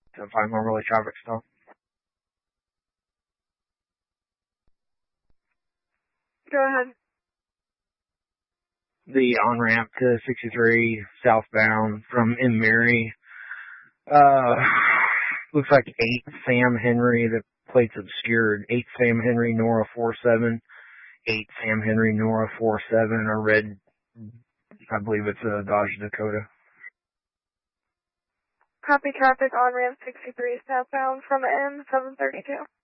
to find normal traffic stop. Go ahead. The on-ramp to 63 southbound from M. Mary. Looks like 8 Sam Henry. The plate's obscured. 8 Sam Henry, Nora 47. 8 Sam Henry, Nora 47. A red, I believe it's a Dodge Dakota. Copy traffic on ramp 63 southbound from M732.